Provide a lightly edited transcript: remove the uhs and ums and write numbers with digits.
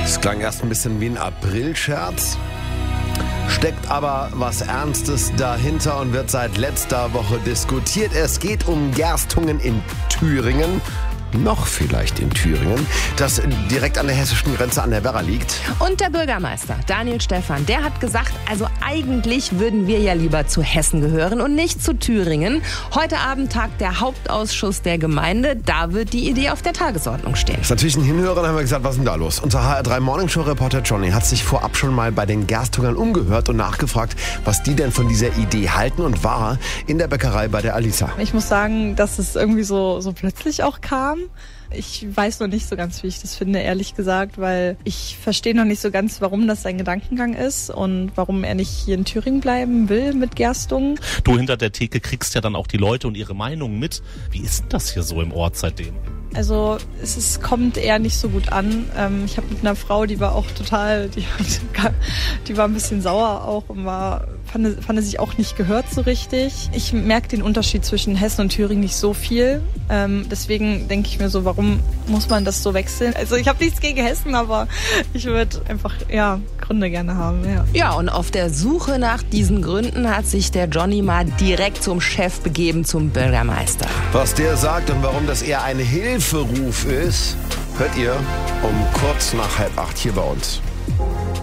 Das klang erst ein bisschen wie ein Aprilscherz, steckt aber was Ernstes dahinter und wird seit letzter Woche diskutiert. Es geht um Gerstungen in Thüringen. Noch vielleicht in Thüringen, das direkt an der hessischen Grenze an der Werra liegt. Und der Bürgermeister, Daniel Stephan, der hat gesagt, also eigentlich würden wir ja lieber zu Hessen gehören und nicht zu Thüringen. Heute Abend tagt der Hauptausschuss der Gemeinde, da wird die Idee auf der Tagesordnung stehen. Das ist natürlich ein Hinhörer, dann haben wir gesagt, was ist denn da los? Unser HR3 Morningshow-Reporter Johnny hat sich vorab schon mal bei den Gerstungern umgehört und nachgefragt, was die denn von dieser Idee halten, und war in der Bäckerei bei der Alisa. Ich muss sagen, dass es irgendwie so plötzlich auch kam. Ich weiß noch nicht so ganz, wie ich das finde, ehrlich gesagt, weil ich verstehe noch nicht so ganz, warum das sein Gedankengang ist und warum er nicht hier in Thüringen bleiben will mit Gerstungen. Du hinter der Theke kriegst ja dann auch die Leute und ihre Meinungen mit. Wie ist denn das hier so im Ort seitdem? Also kommt eher nicht so gut an. Ich habe mit einer Frau, die war auch total, die war ein bisschen sauer auch und fand sich auch nicht gehört so richtig. Ich merke den Unterschied zwischen Hessen und Thüringen nicht so viel. Deswegen denke ich mir so, warum muss man das so wechseln? Also ich habe nichts gegen Hessen, aber ich würde einfach Gründe gerne haben. Ja, und auf der Suche nach diesen Gründen hat sich der Johnny mal direkt zum Chef begeben, zum Bürgermeister. Was der sagt und warum das eher ein Hilferuf ist, hört ihr um kurz nach 7:30 hier bei uns.